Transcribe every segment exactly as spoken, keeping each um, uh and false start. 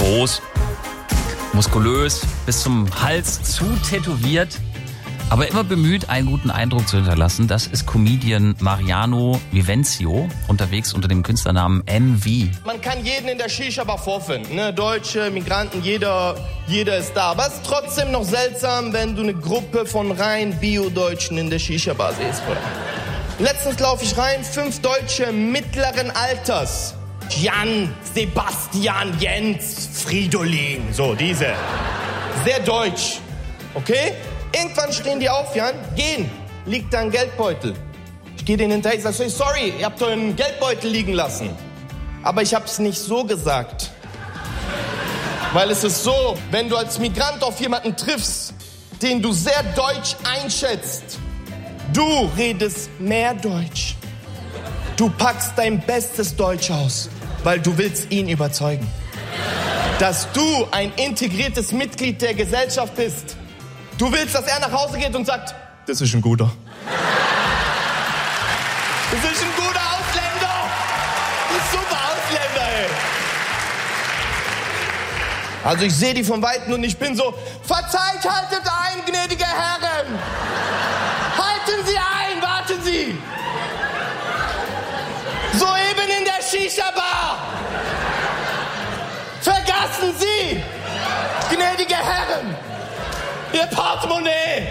Groß, muskulös, bis zum Hals zu tätowiert, aber immer bemüht, einen guten Eindruck zu hinterlassen. Das ist Comedian Mariano Vivenzio, unterwegs unter dem Künstlernamen M V. Man kann jeden in der Shisha-Bar vorfinden, ne? Deutsche, Migranten, jeder, jeder ist da. Aber es ist trotzdem noch seltsam, wenn du eine Gruppe von rein Bio-Deutschen in der Shisha-Bar siehst. Letztens laufe ich rein, fünf Deutsche mittleren Alters. Jan, Sebastian, Jens, Fridolin, so diese. Sehr deutsch, okay? Irgendwann stehen die auf, Jan, gehen, liegt da ein Geldbeutel. Ich gehe denen hinterher, ich sage, sorry, ihr habt euren Geldbeutel liegen lassen. Aber ich hab's nicht so gesagt. Weil es ist so, wenn du als Migrant auf jemanden triffst, den du sehr deutsch einschätzt, du redest mehr Deutsch. Du packst dein bestes Deutsch aus, weil du willst ihn überzeugen, dass du ein integriertes Mitglied der Gesellschaft bist. Du willst, dass er nach Hause geht und sagt, das ist ein guter. Das ist ein guter Ausländer. Das ist ein super Ausländer, ey. Also ich sehe die von Weitem und ich bin so, verzeiht, haltet ein, gnädige Herren. Halten Sie ein, warten Sie. Soeben in der Shisha-Bar. Vergassen Sie, gnädige Herren, Ihr Portemonnaie.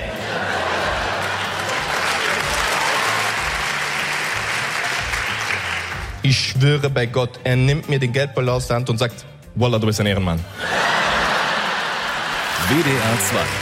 Ich schwöre bei Gott, er nimmt mir den Geldbeutel aus der Hand und sagt, Wallah, du bist ein Ehrenmann. W D R zwei